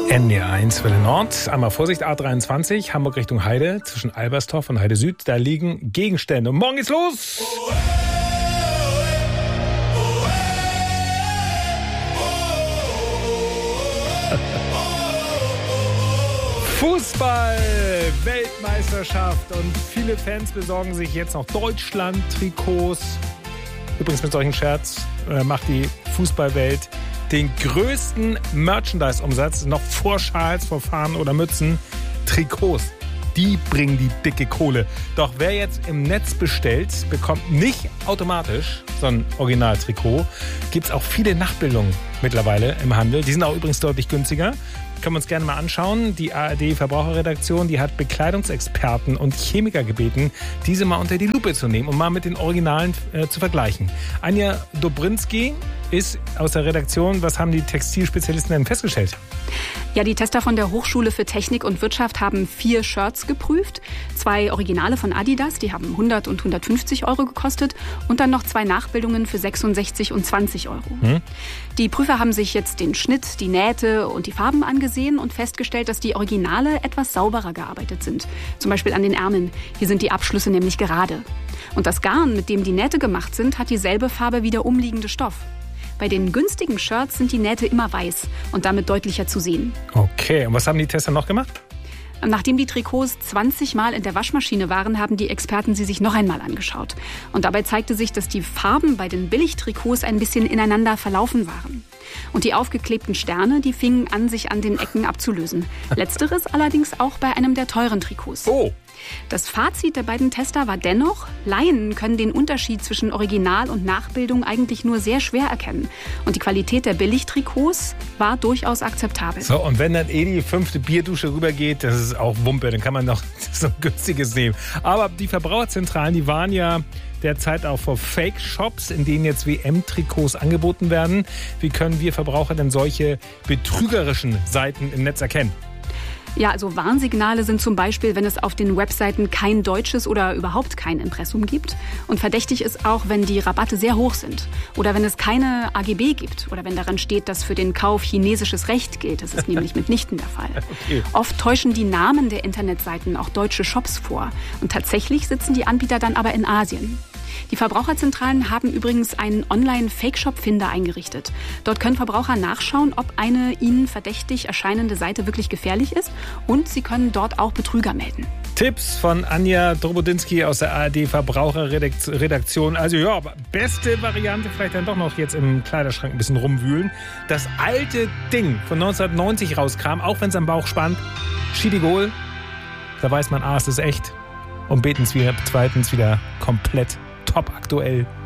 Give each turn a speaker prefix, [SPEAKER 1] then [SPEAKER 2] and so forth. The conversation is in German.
[SPEAKER 1] NDR1 Welle Nord. Einmal Vorsicht, A23, Hamburg Richtung Heide, zwischen Alberstorf und Heide Süd. Da liegen Gegenstände. Und morgen geht's los! Fußball, Weltmeisterschaft und viele Fans besorgen sich jetzt noch Deutschland-Trikots. Übrigens mit solchen Scherz macht die Fußballwelt den größten Merchandise-Umsatz noch vor Schals, vor Fahnen oder Mützen. Trikots, die bringen die dicke Kohle. Doch wer jetzt im Netz bestellt, bekommt nicht automatisch so ein Originaltrikot. Gibt es auch viele Nachbildungen mittlerweile im Handel. Die sind auch übrigens deutlich günstiger. Können wir uns gerne mal anschauen. Die ARD-Verbraucherredaktion, die hat Bekleidungsexperten und Chemiker gebeten, diese mal unter die Lupe zu nehmen und mal mit den Originalen zu vergleichen. Anja Dobrinski ist aus der Redaktion. Was haben die Textilspezialisten denn festgestellt?
[SPEAKER 2] Ja, die Tester von der Hochschule für Technik und Wirtschaft haben 4 Shirts geprüft. 2 Originale von Adidas, die haben 100 und 150 Euro gekostet. Und dann noch 2 Nachbildungen für 66 und 20 Euro. Die Prüfer haben sich jetzt den Schnitt, die Nähte und die Farben angesehen und festgestellt, dass die Originale etwas sauberer gearbeitet sind. Zum Beispiel an den Ärmeln. Hier sind die Abschlüsse nämlich gerade. Und das Garn, mit dem die Nähte gemacht sind, hat dieselbe Farbe wie der umliegende Stoff. Bei den günstigen Shirts sind die Nähte immer weiß und damit deutlicher zu sehen.
[SPEAKER 1] Okay, und was haben die Tester noch gemacht?
[SPEAKER 2] Nachdem die Trikots 20 Mal in der Waschmaschine waren, haben die Experten sie sich noch einmal angeschaut. Und dabei zeigte sich, dass die Farben bei den Billigtrikots ein bisschen ineinander verlaufen waren. Und die aufgeklebten Sterne, die fingen an, sich an den Ecken abzulösen. Letzteres allerdings auch bei einem der teuren Trikots.
[SPEAKER 1] Oh.
[SPEAKER 2] Das Fazit der beiden Tester war dennoch, Laien können den Unterschied zwischen Original und Nachbildung eigentlich nur sehr schwer erkennen. Und die Qualität der Billigtrikots war durchaus akzeptabel.
[SPEAKER 1] So, und wenn dann die 5. Bierdusche rübergeht, das ist auch Wumpe, dann kann man noch so ein günstiges nehmen. Aber die Verbraucherzentralen, die waren ja derzeit auch vor Fake-Shops, in denen jetzt WM-Trikots angeboten werden. Wie können wir Verbraucher denn solche betrügerischen Seiten im Netz erkennen?
[SPEAKER 2] Ja, also Warnsignale sind zum Beispiel, wenn es auf den Webseiten kein deutsches oder überhaupt kein Impressum gibt. Und verdächtig ist auch, wenn die Rabatte sehr hoch sind. Oder wenn es keine AGB gibt. Oder wenn daran steht, dass für den Kauf chinesisches Recht gilt. Das ist nämlich mitnichten der Fall. Okay. Oft täuschen die Namen der Internetseiten auch deutsche Shops vor. Und tatsächlich sitzen die Anbieter dann aber in Asien. Die Verbraucherzentralen haben übrigens einen Online-Fake-Shop-Finder eingerichtet. Dort können Verbraucher nachschauen, ob eine ihnen verdächtig erscheinende Seite wirklich gefährlich ist. Und sie können dort auch Betrüger melden.
[SPEAKER 1] Tipps von Anja Drobodinski aus der ARD-Verbraucherredaktion. Also ja, beste Variante, vielleicht dann doch noch jetzt im Kleiderschrank ein bisschen rumwühlen. Das alte Ding von 1990 rauskam, auch wenn es am Bauch spannt. Schidigol, da weiß man, es ist echt. Und zweitens wieder komplett top aktuell.